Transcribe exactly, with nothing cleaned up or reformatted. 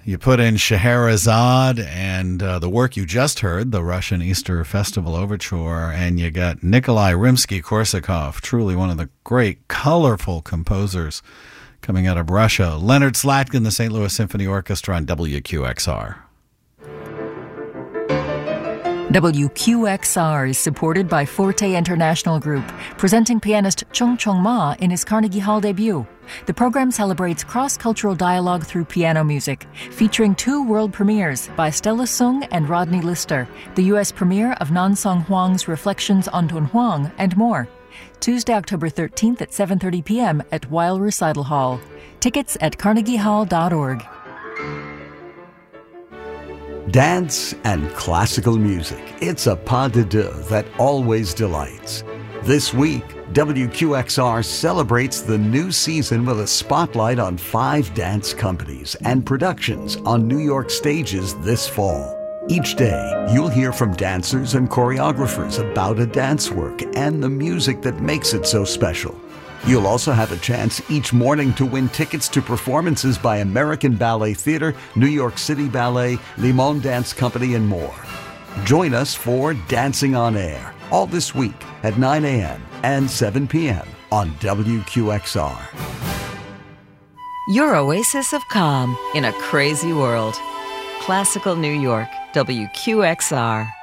You put in Scheherazade and uh, the work you just heard, the Russian Easter Festival Overture, and you got Nikolai Rimsky-Korsakov, truly one of the great, colorful composers coming out of Russia. Leonard Slatkin, the Saint Louis Symphony Orchestra on W Q X R. W Q X R is supported by Forte International Group, presenting pianist Chung Chung Ma in his Carnegie Hall debut. The program celebrates cross-cultural dialogue through piano music, featuring two world premieres by Stella Sung and Rodney Lister, the U S premiere of Nan Song Huang's Reflections on Tun Huang, and more. Tuesday, October thirteenth at seven thirty p.m. at Weil Recital Hall. Tickets at carnegie hall dot org. Dance and classical music. It's a pas de deux that always delights. This week, W Q X R celebrates the new season with a spotlight on five dance companies and productions on New York stages this fall. Each day, you'll hear from dancers and choreographers about a dance work and the music that makes it so special. You'll also have a chance each morning to win tickets to performances by American Ballet Theatre, New York City Ballet, Limon Dance Company, and more. Join us for Dancing on Air, all this week at nine a.m. and seven p.m. on W Q X R. Your oasis of calm in a crazy world. Classical New York, W Q X R.